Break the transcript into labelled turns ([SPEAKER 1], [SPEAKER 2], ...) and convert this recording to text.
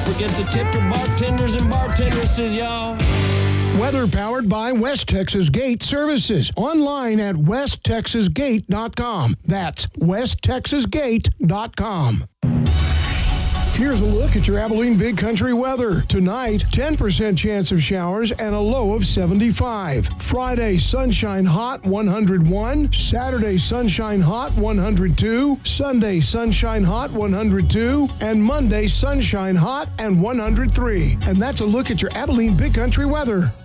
[SPEAKER 1] forget to tip your bartenders and bartendresses, y'all.
[SPEAKER 2] Weather powered by West Texas Gate Services. Online at westtexasgate.com. That's westtexasgate.com. Here's a look at your Abilene Big Country weather. Tonight, 10% chance of showers and a low of 75. Friday, sunshine hot, 101. Saturday, sunshine hot, 102. Sunday, sunshine hot, 102. And Monday, sunshine hot and 103. And that's a look at your Abilene Big Country weather.